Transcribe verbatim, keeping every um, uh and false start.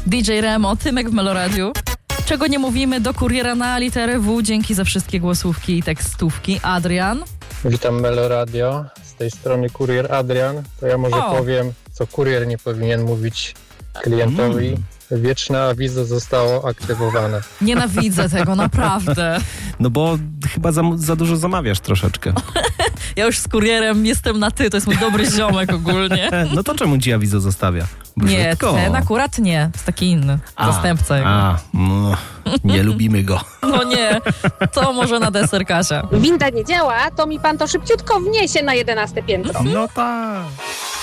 D J Remo, Tymek w Meloradiu. Czego nie mówimy do kuriera na literę W. Dzięki za wszystkie głosówki i tekstówki. Adrian. Witam Meloradio. Z tej strony kurier Adrian. To ja może O. powiem, co kurier nie powinien mówić klientowi. Mm. Wieczne awizo zostało aktywowane. Nienawidzę tego, naprawdę. No bo chyba za, za dużo zamawiasz troszeczkę. Ja już z kurierem jestem na ty, to jest mój dobry ziomek ogólnie. No to czemu ci awizo zostawia? Nie, Brzydko. ten akurat nie, jest taki inny, A, zastępca jego. A, no, nie lubimy go. No nie, to może na deser Kasia. Winda nie działa, to mi pan to szybciutko wniesie na jedenaste piętro. No tak.